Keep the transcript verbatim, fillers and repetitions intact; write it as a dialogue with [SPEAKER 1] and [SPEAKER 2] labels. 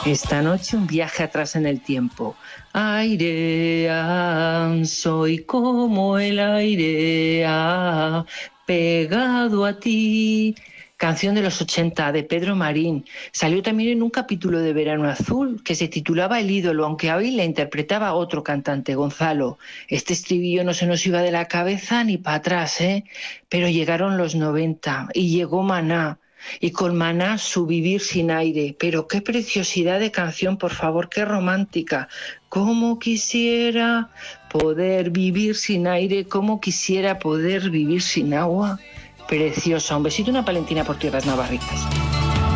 [SPEAKER 1] Esta noche un viaje atrás en el tiempo. Aire, ah, soy como el aire, ah, pegado a ti. Canción de los ochenta de Pedro Marín. Salió también en un capítulo de Verano Azul que se titulaba El ídolo, aunque hoy la interpretaba otro cantante, Gonzalo. Este estribillo no se nos iba de la cabeza ni para atrás, ¿eh? Pero llegaron los noventa y llegó Maná. Y con Maná su Vivir sin aire. Pero qué preciosidad de canción, por favor, qué romántica. Cómo quisiera poder vivir sin aire, cómo quisiera poder vivir sin agua. Preciosa. Un besito y una palentina por tierras navarritas.